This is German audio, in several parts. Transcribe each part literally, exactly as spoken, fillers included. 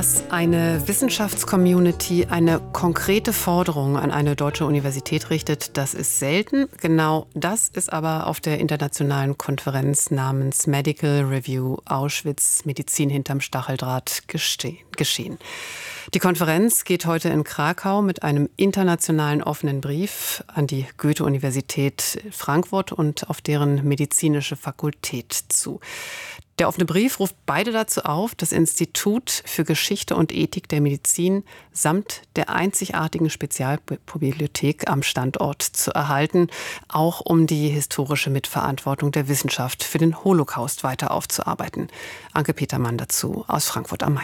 Dass eine Wissenschaftscommunity eine konkrete Forderung an eine deutsche Universität richtet, das ist selten. Genau das ist aber auf der internationalen Konferenz namens Medical Review Auschwitz Medizin hinterm Stacheldraht geschehen. Die Konferenz geht heute in Krakau mit einem internationalen offenen Brief an die Goethe-Universität Frankfurt und auf deren medizinische Fakultät zu. Der offene Brief ruft beide dazu auf, das Institut für Geschichte und Ethik der Medizin samt der einzigartigen Spezialbibliothek am Standort zu erhalten, auch um die historische Mitverantwortung der Wissenschaft für den Holocaust weiter aufzuarbeiten. Anke Petermann dazu aus Frankfurt am Main.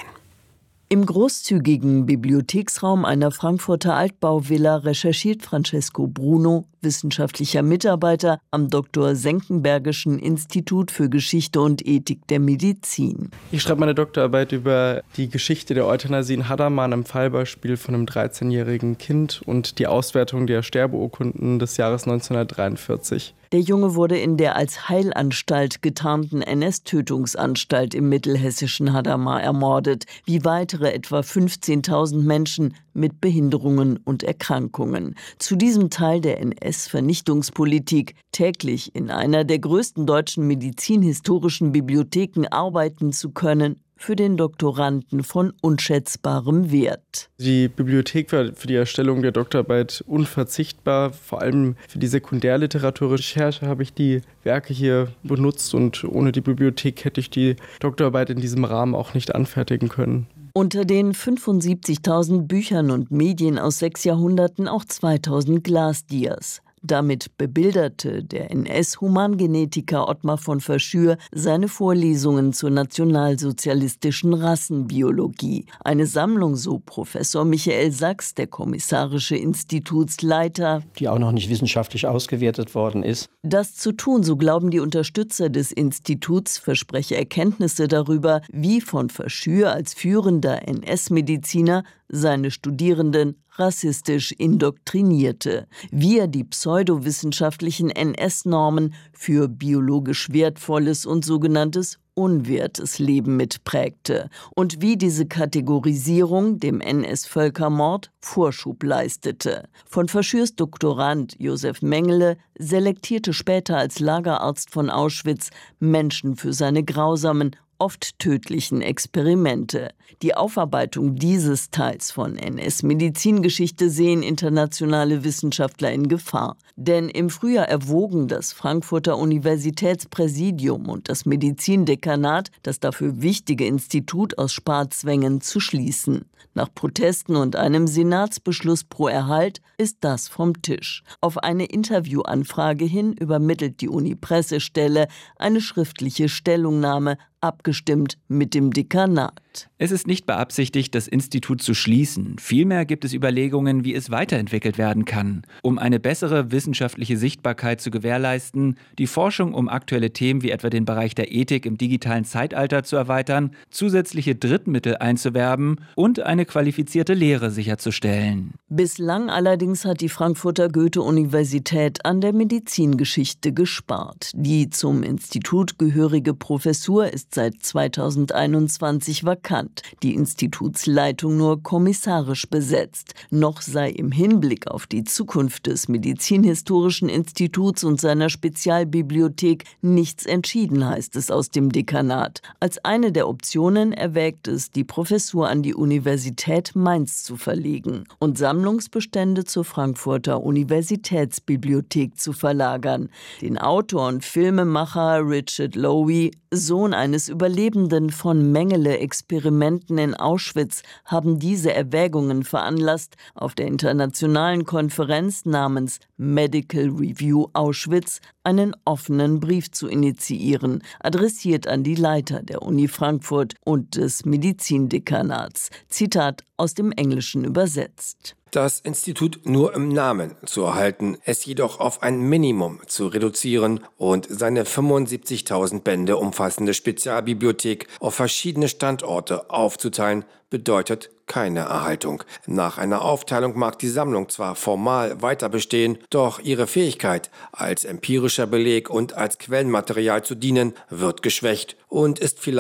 Im großzügigen Bibliotheksraum einer Frankfurter Altbauvilla recherchiert Francesco Bruno, wissenschaftlicher Mitarbeiter am Doktor Senckenbergischen Institut für Geschichte und Ethik der Medizin. Ich schreibe meine Doktorarbeit über die Geschichte der Euthanasie in Hadamar, einem Fallbeispiel von einem dreizehnjährigen Kind und die Auswertung der Sterbeurkunden des Jahres neunzehnhundertdreiundvierzig. Der Junge wurde in der als Heilanstalt getarnten N S-Tötungsanstalt im mittelhessischen Hadamar ermordet, wie weitere etwa fünfzehntausend Menschen mit Behinderungen und Erkrankungen. Zu diesem Teil der N S-Vernichtungspolitik, täglich in einer der größten deutschen medizinhistorischen Bibliotheken arbeiten zu können, für den Doktoranden von unschätzbarem Wert. Die Bibliothek war für die Erstellung der Doktorarbeit unverzichtbar. Vor allem für die Sekundärliteraturrecherche habe ich die Werke hier benutzt und ohne die Bibliothek hätte ich die Doktorarbeit in diesem Rahmen auch nicht anfertigen können. Unter den fünfundsiebzigtausend Büchern und Medien aus sechs Jahrhunderten auch zweitausend Glasdias. Damit bebilderte der N S-Humangenetiker Ottmar von Verschür seine Vorlesungen zur nationalsozialistischen Rassenbiologie. Eine Sammlung, so Professor Michael Sachs, der kommissarische Institutsleiter, die auch noch nicht wissenschaftlich ausgewertet worden ist. Das zu tun, so glauben die Unterstützer des Instituts, verspreche Erkenntnisse darüber, wie von Verschür als führender N S-Mediziner seine Studierenden rassistisch indoktrinierte, wie er die pseudowissenschaftlichen N S-Normen für biologisch wertvolles und sogenanntes unwertes Leben mitprägte und wie diese Kategorisierung dem N S-Völkermord Vorschub leistete. Von Verschürs Doktorand Josef Mengele selektierte später als Lagerarzt von Auschwitz Menschen für seine grausamen, oft tödlichen Experimente. Die Aufarbeitung dieses Teils von N S-Medizingeschichte sehen internationale Wissenschaftler in Gefahr. Denn im Frühjahr erwogen das Frankfurter Universitätspräsidium und das Medizindekanat, das dafür wichtige Institut aus Sparzwängen zu schließen. Nach Protesten und einem Senatsbeschluss pro Erhalt ist das vom Tisch. Auf eine Interviewanfrage hin übermittelt die Uni-Pressestelle eine schriftliche Stellungnahme, abgestimmt mit dem Dekanat. Es ist nicht beabsichtigt, das Institut zu schließen. Vielmehr gibt es Überlegungen, wie es weiterentwickelt werden kann. Um eine bessere wissenschaftliche Sichtbarkeit zu gewährleisten, die Forschung um aktuelle Themen wie etwa den Bereich der Ethik im digitalen Zeitalter zu erweitern, zusätzliche Drittmittel einzuwerben und eine qualifizierte Lehre sicherzustellen. Bislang allerdings hat die Frankfurter Goethe-Universität an der Medizingeschichte gespart. Die zum Institut gehörige Professur ist seit zweitausendeinundzwanzig vakant, die Institutsleitung nur kommissarisch besetzt. Noch sei im Hinblick auf die Zukunft des Medizinhistorischen Instituts und seiner Spezialbibliothek nichts entschieden, heißt es aus dem Dekanat. Als eine der Optionen erwägt es, die Professur an die Universität Mainz zu verlegen und Sammlungsbestände zur Frankfurter Universitätsbibliothek zu verlagern. Den Autor und Filmemacher Richard Lowy, Sohn eines Überlebenden von Mengele-Experimenten in Auschwitz, haben diese Erwägungen veranlasst, auf der internationalen Konferenz namens Medical Review Auschwitz einen offenen Brief zu initiieren, adressiert an die Leiter der Uni Frankfurt und des Medizindekanats. Zitat aus dem Englischen übersetzt. Das Institut nur im Namen zu erhalten, es jedoch auf ein Minimum zu reduzieren und seine fünfundsiebzigtausend Bände umfassende Spezialbibliothek auf verschiedene Standorte aufzuteilen, bedeutet keine Erhaltung. Nach einer Aufteilung mag die Sammlung zwar formal weiter bestehen, doch ihre Fähigkeit, als empirischer Beleg und als Quellenmaterial zu dienen, wird geschwächt und ist vielleicht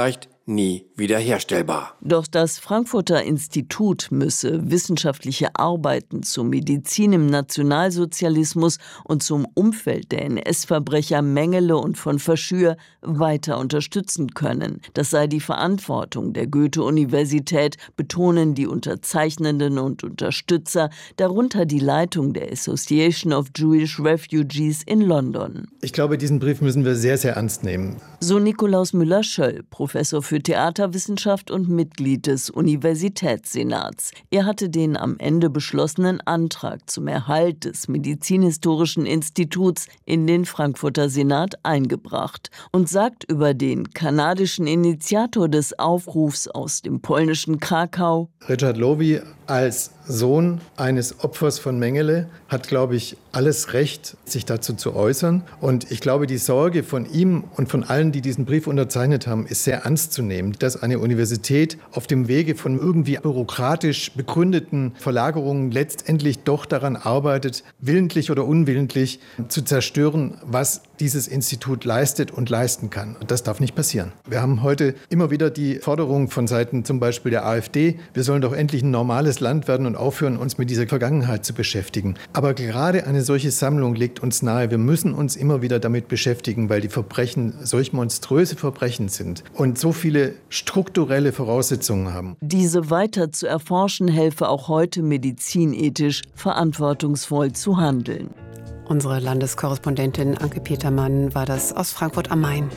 nie wiederherstellbar. Doch das Frankfurter Institut müsse wissenschaftliche Arbeiten zur Medizin im Nationalsozialismus und zum Umfeld der N S-Verbrecher Mengele und von Verschür weiter unterstützen können. Das sei die Verantwortung der Goethe-Universität, betonen die Unterzeichnenden und Unterstützer, darunter die Leitung der Association of Jewish Refugees in London. Ich glaube, diesen Brief müssen wir sehr, sehr ernst nehmen. So Nikolaus Müller-Schöll, Professor für Theaterwissenschaft und Mitglied des Universitätssenats. Er hatte den am Ende beschlossenen Antrag zum Erhalt des Medizinhistorischen Instituts in den Frankfurter Senat eingebracht und sagt über den kanadischen Initiator des Aufrufs aus dem polnischen Krakau: Richard Lowy als Sohn eines Opfers von Mengele hat, glaube ich, alles Recht, sich dazu zu äußern. Und ich glaube, die Sorge von ihm und von allen, die diesen Brief unterzeichnet haben, ist sehr ernst zu nehmen, dass eine Universität auf dem Wege von irgendwie bürokratisch begründeten Verlagerungen letztendlich doch daran arbeitet, willentlich oder unwillentlich zu zerstören, was dieses Institut leistet und leisten kann. Und das darf nicht passieren. Wir haben heute immer wieder die Forderung von Seiten zum Beispiel der AfD, wir sollen doch endlich ein normales Land werden und aufhören, uns mit dieser Vergangenheit zu beschäftigen. Aber gerade eine solche Sammlung legt uns nahe, wir müssen uns immer wieder damit beschäftigen, weil die Verbrechen solch monströse Verbrechen sind und so viele strukturelle Voraussetzungen haben. Diese weiter zu erforschen, helfe auch heute medizinethisch verantwortungsvoll zu handeln. Unsere Landeskorrespondentin Anke Petermann war das aus Frankfurt am Main.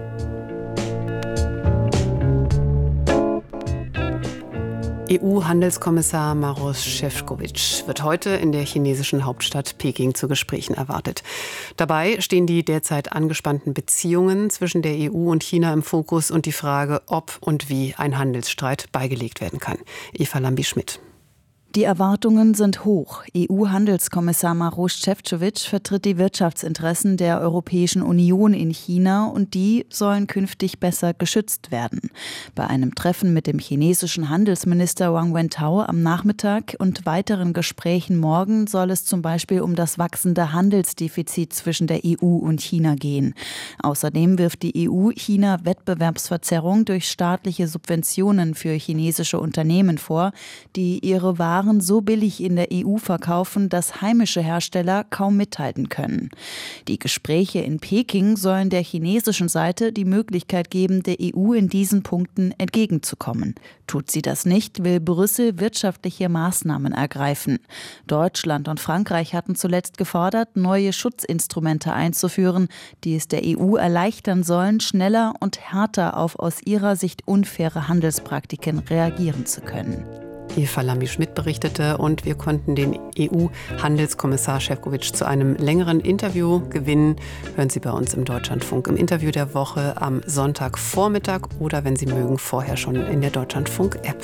E U-Handelskommissar Maroš Šefčovič wird heute in der chinesischen Hauptstadt Peking zu Gesprächen erwartet. Dabei stehen die derzeit angespannten Beziehungen zwischen der E U und China im Fokus und die Frage, ob und wie ein Handelsstreit beigelegt werden kann. Eva Lambi-Schmidt. Die Erwartungen sind hoch. E U-Handelskommissar Maroš Šefčovič vertritt die Wirtschaftsinteressen der Europäischen Union in China und die sollen künftig besser geschützt werden. Bei einem Treffen mit dem chinesischen Handelsminister Wang Wentao am Nachmittag und weiteren Gesprächen morgen soll es zum Beispiel um das wachsende Handelsdefizit zwischen der E U und China gehen. Außerdem wirft die E U China Wettbewerbsverzerrung durch staatliche Subventionen für chinesische Unternehmen vor, die ihre Waren so billig in der E U verkaufen, dass heimische Hersteller kaum mithalten können. Die Gespräche in Peking sollen der chinesischen Seite die Möglichkeit geben, der E U in diesen Punkten entgegenzukommen. Tut sie das nicht, will Brüssel wirtschaftliche Maßnahmen ergreifen. Deutschland und Frankreich hatten zuletzt gefordert, neue Schutzinstrumente einzuführen, die es der E U erleichtern sollen, schneller und härter auf aus ihrer Sicht unfaire Handelspraktiken reagieren zu können. Eva Lambi-Schmidt berichtete und wir konnten den E U-Handelskommissar Šefčovič zu einem längeren Interview gewinnen. Hören Sie bei uns im Deutschlandfunk im Interview der Woche am Sonntagvormittag oder wenn Sie mögen, vorher schon in der Deutschlandfunk-App.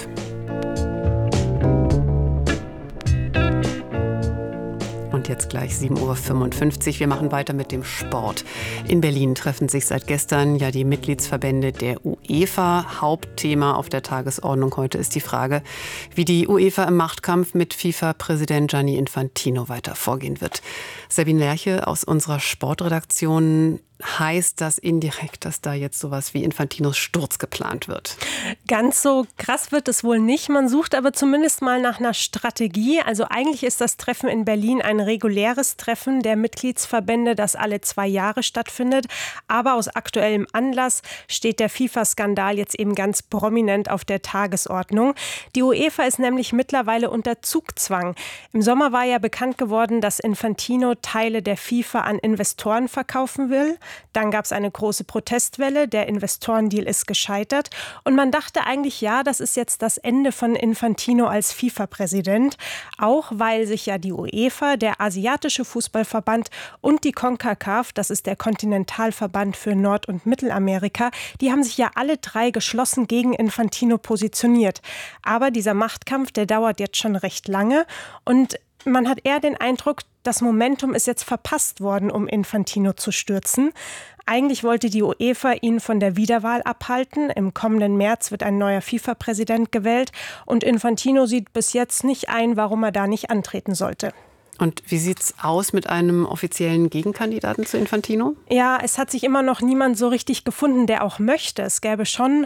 Und jetzt gleich sieben Uhr fünfundfünfzig. Wir machen weiter mit dem Sport. In Berlin treffen sich seit gestern ja die Mitgliedsverbände der UEFA. Hauptthema auf der Tagesordnung heute ist die Frage, wie die UEFA im Machtkampf mit FIFA-Präsident Gianni Infantino weiter vorgehen wird. Sabine Lerche aus unserer Sportredaktion. Heißt das indirekt, dass da jetzt sowas wie Infantinos Sturz geplant wird? Ganz so krass wird es wohl nicht. Man sucht aber zumindest mal nach einer Strategie. Also eigentlich ist das Treffen in Berlin ein reguläres Treffen der Mitgliedsverbände, das alle zwei Jahre stattfindet. Aber aus aktuellem Anlass steht der FIFA-Skandal jetzt eben ganz prominent auf der Tagesordnung. Die UEFA ist nämlich mittlerweile unter Zugzwang. Im Sommer war ja bekannt geworden, dass Infantino Teile der FIFA an Investoren verkaufen will. Dann gab es eine große Protestwelle, der Investorendeal ist gescheitert und man dachte eigentlich, ja, das ist jetzt das Ende von Infantino als FIFA-Präsident, auch weil sich ja die UEFA, der asiatische Fußballverband und die CONCACAF, das ist der Kontinentalverband für Nord- und Mittelamerika, die haben sich ja alle drei geschlossen gegen Infantino positioniert. Aber dieser Machtkampf, der dauert jetzt schon recht lange und man hat eher den Eindruck, das Momentum ist jetzt verpasst worden, um Infantino zu stürzen. Eigentlich wollte die UEFA ihn von der Wiederwahl abhalten. Im kommenden März wird ein neuer FIFA-Präsident gewählt. Und Infantino sieht bis jetzt nicht ein, warum er da nicht antreten sollte. Und wie sieht's aus mit einem offiziellen Gegenkandidaten zu Infantino? Ja, es hat sich immer noch niemand so richtig gefunden, der auch möchte. Es gäbe schon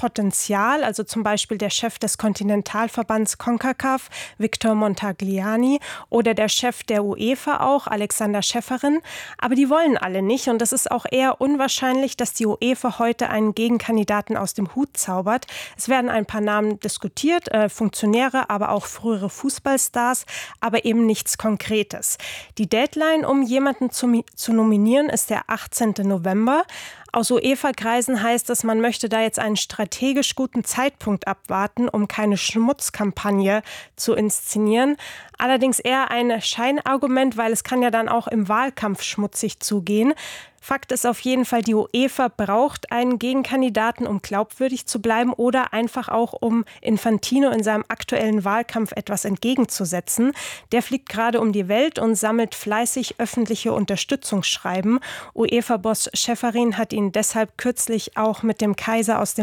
Potenzial, also zum Beispiel der Chef des Kontinentalverbands CONCACAF, Victor Montagliani, oder der Chef der UEFA auch, Alexander Schäferin. Aber die wollen alle nicht und es ist auch eher unwahrscheinlich, dass die UEFA heute einen Gegenkandidaten aus dem Hut zaubert. Es werden ein paar Namen diskutiert, äh, Funktionäre, aber auch frühere Fußballstars, aber eben nichts Konkretes. Die Deadline, um jemanden zu, zu nominieren, ist der achtzehnten November. Aus UEFA-Kreisen heißt es, man möchte da jetzt einen strategisch guten Zeitpunkt abwarten, um keine Schmutzkampagne zu inszenieren. Allerdings eher ein Scheinargument, weil es kann ja dann auch im Wahlkampf schmutzig zugehen. Fakt ist auf jeden Fall, die UEFA braucht einen Gegenkandidaten, um glaubwürdig zu bleiben oder einfach auch, um Infantino in seinem aktuellen Wahlkampf etwas entgegenzusetzen. Der fliegt gerade um die Welt und sammelt fleißig öffentliche Unterstützungsschreiben. UEFA-Boss Schäferin hat ihn deshalb kürzlich auch mit dem Kaiser aus dem